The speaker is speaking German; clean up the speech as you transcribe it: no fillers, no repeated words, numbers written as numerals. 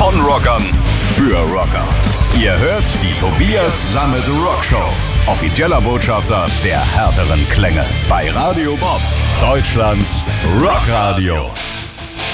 Von Rockern für Rocker. Ihr hört die Tobias Sammet Rock Show. Offizieller Botschafter der härteren Klänge bei Radio Bob, Deutschlands Rockradio.